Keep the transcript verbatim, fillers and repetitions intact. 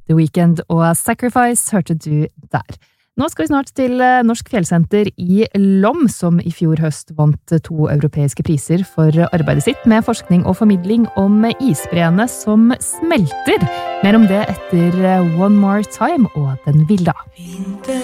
The Weeknd og Sacrifice hørte du der. Nå skal vi snart til Norsk Fjellsenter i Lom, som i fjor høst vant to europeiske priser for arbeidet sitt med forskning og formidling om isbreene som smelter. Mer om det etter One More Time og Den Vilda.